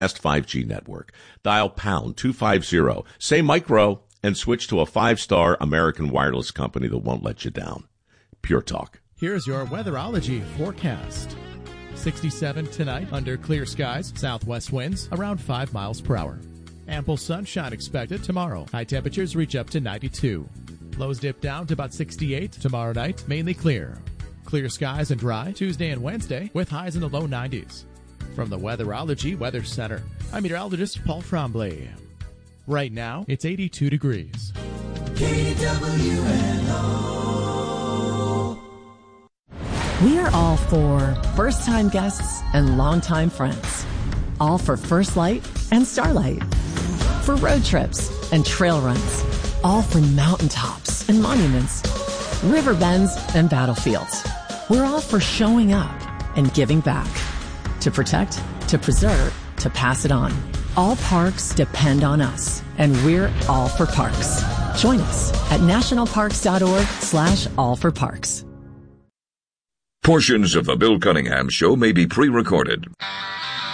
best 5G network. Dial pound 250, say micro, and switch to a 5-star American wireless company that won't let you down. Pure Talk. Here's your weatherology forecast. 67 tonight under clear skies, southwest winds around 5 miles per hour. Ample sunshine expected tomorrow. High temperatures reach up to 92. Lows dip down to about 68 tomorrow night, mainly clear. Clear skies and dry Tuesday and Wednesday with highs in the low 90s. From the Weatherology Weather Center, I'm meteorologist Paul Tremblay. Right now, it's 82 degrees. KWNO. We are all for first-time guests and longtime friends. All for First Light and Starlight. For road trips and trail runs. All for mountaintops and monuments. River bends and battlefields. We're all for showing up and giving back. To protect, to preserve, to pass it on. All parks depend on us, and we're all for parks. Join us at nationalparks.org/allforparks. Portions of the Bill Cunningham Show may be pre-recorded.